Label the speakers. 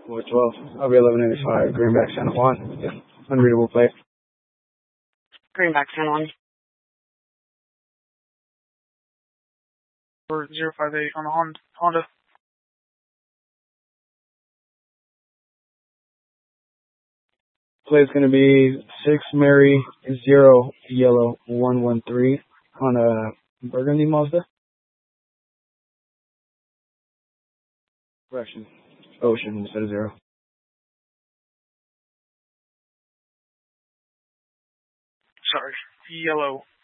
Speaker 1: 412. I'll be 1185 Greenback, San Juan. Yeah. Unreadable plate.
Speaker 2: Greenback, San Juan.
Speaker 3: 058 on the Honda.
Speaker 1: Plate's going to be 6 Mary 0 Yellow 113 on a Burgundy Mazda. Correction. Ocean instead of 0.
Speaker 3: Sorry. Yellow